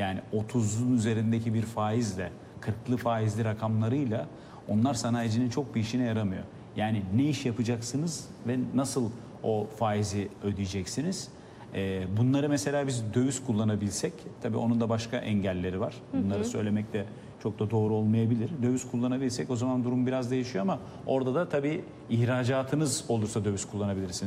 Yani 30'un üzerindeki bir faizle, 40'lı faizli rakamlarıyla onlar sanayicinin çok bir işine yaramıyor. Yani ne iş yapacaksınız ve nasıl o faizi ödeyeceksiniz? Bunları mesela biz döviz kullanabilsek, tabii onun da başka engelleri var. Bunları söylemek de çok da doğru olmayabilir. Döviz kullanabilsek o zaman durum biraz değişiyor ama orada da tabii ihracatınız olursa döviz kullanabilirsiniz.